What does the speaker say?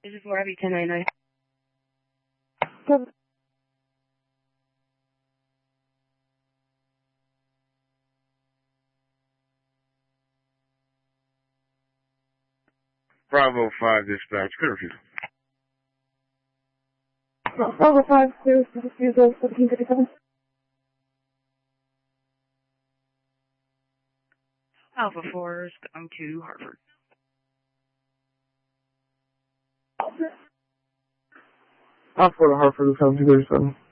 This is 4 Heavy 1099. Bravo 5 dispatch, curfew. Bravo 5, clear to refusal 1757. Alpha 4 is going to Hartford. Alpha 4 to Hartford, 1737.